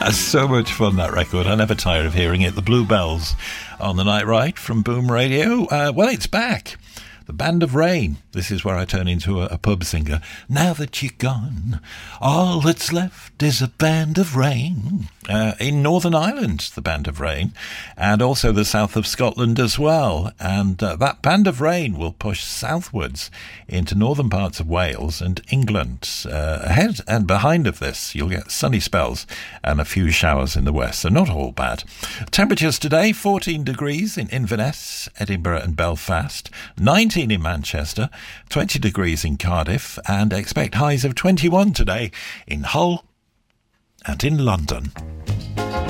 So much fun, that record. I never tire of hearing it. The Bluebells on the Night Ride from Boom Radio. Well, it's back. The Band of Rain. This is where I turn into a pub singer. Now that you're gone, all that's left is a band of rain. In Northern Ireland, the Band of Rain, and also the south of Scotland as well. And that Band of Rain will push southwards into northern parts of Wales and England. Ahead and behind of this, you'll get sunny spells and a few showers in the west, so not all bad. Temperatures today, 14 degrees in Inverness, Edinburgh and Belfast, 19 in Manchester, 20 degrees in Cardiff, and expect highs of 21 today in Hull and in London.